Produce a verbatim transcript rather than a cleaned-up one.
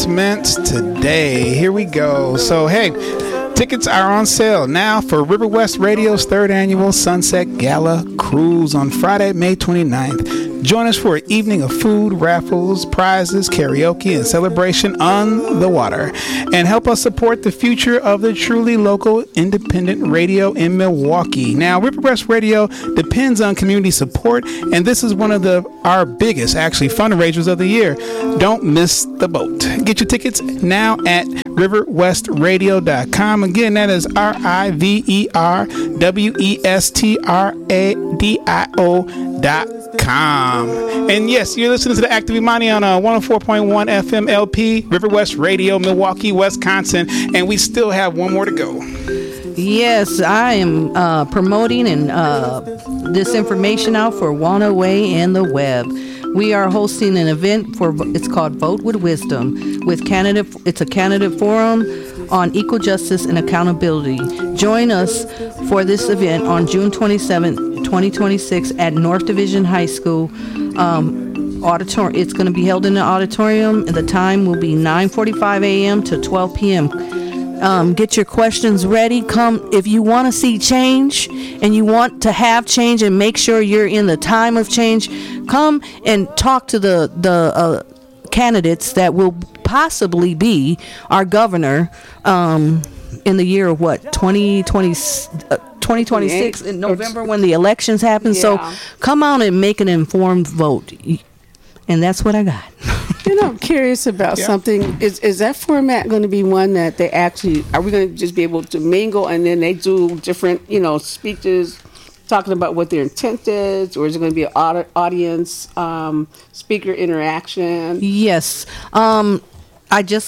announcements today. Here we go. So, hey, tickets are on sale now for River West Radio's third annual Sunset Gala Cruise on Friday, May twenty-ninth. Join us for an evening of food, raffles, prizes, karaoke, and celebration on the water. And help us support the future of the truly local independent radio in Milwaukee. Now, River West Radio depends on community support, and this is one of the our biggest, actually, fundraisers of the year. Don't miss the boat. Get your tickets now at river west radio dot com. Again, that is R I V E R W E S T R A D I O dot com. And yes, you're listening to the Active Imani on uh, one oh four point one F M L P, River West Radio, Milwaukee, Wisconsin, and we still have one more to go. Yes, I am uh, promoting and uh, this information out for Wanna Way and the Web. We are hosting an event for, it's called Vote with Wisdom, with candidate. It's a candidate forum on equal justice and accountability. Join us for this event on June twenty-seventh, twenty twenty-six at North Division High School. Um, auditor- it's going to be held in the auditorium, and the time will be nine forty-five a.m. to twelve p.m. Um, get your questions ready. Come if you want to see change and you want to have change and make sure you're in the time of change. Come and talk to the the uh, candidates that will possibly be our governor um, in the year of what twenty twenty, uh, twenty twenty-six in November when the elections happen. Yeah. So come out and make an informed vote. And that's what I got. You know, I'm curious about yeah. something. Is is that format going to be one that they actually, are we going to just be able to mingle and then they do different, you know, speeches talking about what their intent is? Or is it going to be an audience, um, speaker interaction? Yes. Um, I just